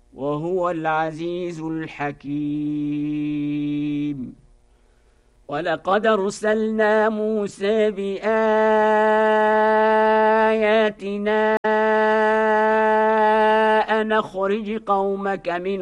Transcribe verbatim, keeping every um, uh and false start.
وهو العزيز الحكيم. ولقد أرسلنا موسى بآياتنا أن أخرج قومك من